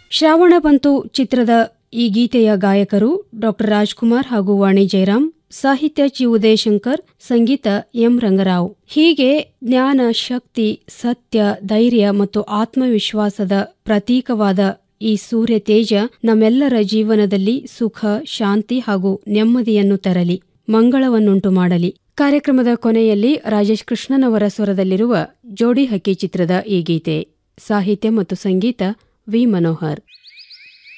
ಶ್ರಾವಣ ಬಂತು ಚಿತ್ರದ ಈ ಗೀತೆಯ ಗಾಯಕರು ಡಾ ರಾಜ್ಕುಮಾರ್ ಹಾಗೂ ವಾಣಿ ಜಯರಾಮ್, ಸಾಹಿತ್ಯ ಚಿ ಉದಯಶಂಕರ್, ಸಂಗೀತ ಎಂ ರಂಗರಾವ್. ಹೀಗೆ ಜ್ಞಾನ, ಶಕ್ತಿ, ಸತ್ಯ, ಧೈರ್ಯ ಮತ್ತು ಆತ್ಮವಿಶ್ವಾಸದ ಪ್ರತೀಕವಾದ ಈ ಸೂರ್ಯ ತೇಜ ನಮ್ಮೆಲ್ಲರ ಜೀವನದಲ್ಲಿ ಸುಖ, ಶಾಂತಿ ಹಾಗೂ ನೆಮ್ಮದಿಯನ್ನು ತರಲಿ, ಮಂಗಳವನ್ನುಂಟು ಮಾಡಲಿ. ಕಾರ್ಯಕ್ರಮದ ಕೊನೆಯಲ್ಲಿ ರಾಜೇಶ್ ಕೃಷ್ಣನವರ ಸ್ವರದಲ್ಲಿರುವ ಜೋಡಿ ಹಕ್ಕಿ ಚಿತ್ರದ ಈ ಗೀತೆ. ಸಾಹಿತ್ಯ ಮತ್ತು ಸಂಗೀತ ವಿ. ಮನೋಹರ್.